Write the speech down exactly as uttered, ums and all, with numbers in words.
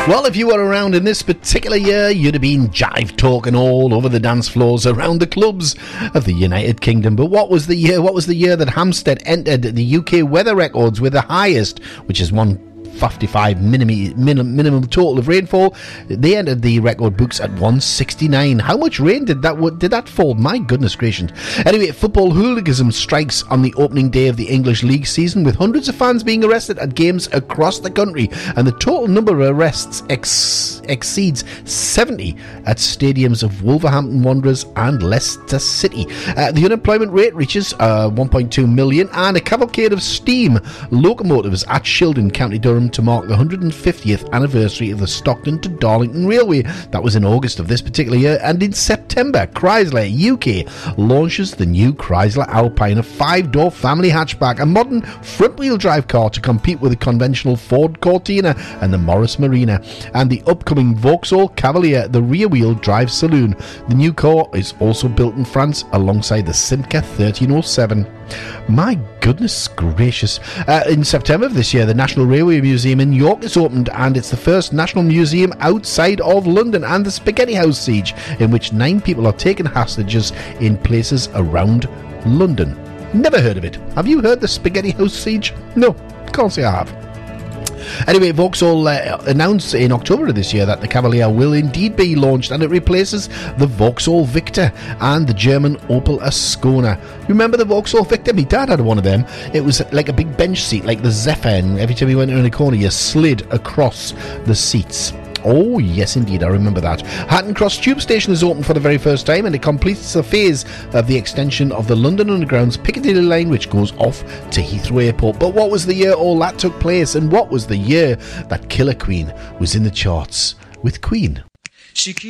Well, if you were around in this particular year, you'd have been jive talking all over the dance floors around the clubs of the United Kingdom. But what was the year? What was the year that Hampstead entered the U K weather records with the highest, which is one fifty-five minimum, minimum, minimum total of rainfall? They entered the record books at one sixty-nine. How much rain did that did that fall? My goodness gracious. Anyway, football hooliganism strikes on the opening day of the English League season, with hundreds of fans being arrested at games across the country, and the total number of arrests ex- exceeds seventy at stadiums of Wolverhampton Wanderers and Leicester City. Uh, the unemployment rate reaches uh, one point two million, and a cavalcade of steam locomotives at Shildon, County Durham, to mark the one hundred fiftieth anniversary of the Stockton to Darlington Railway. That was in August of this particular year. And in September, Chrysler U K launches the new Chrysler Alpine, a five-door family hatchback, a modern front-wheel drive car to compete with the conventional Ford Cortina and the Morris Marina, and the upcoming Vauxhall Cavalier, the rear-wheel drive saloon. The new car is also built in France alongside the Simca thirteen oh seven. My goodness gracious. Uh, in September of this year, the National Railway Museum in York is opened, and it's the first national museum outside of London. And the Spaghetti House siege, in which nine people are taken hostages in places around London. Never heard of it. Have you heard the Spaghetti House siege? No, can't say I have. Anyway, Vauxhall uh, announced in October of this year that the Cavalier will indeed be launched, and it replaces the Vauxhall Victor and the German Opel Ascona. Remember the Vauxhall Victor? My dad had one of them. It was like a big bench seat, like the Zephyr, and every time you went around a corner you slid across the seats. Oh, yes, indeed, I remember that. Hatton Cross Tube Station is open for the very first time, and it completes a phase of the extension of the London Underground's Piccadilly line, which goes off to Heathrow Airport. But what was the year all that took place, and what was the year that Killer Queen was in the charts with Queen? She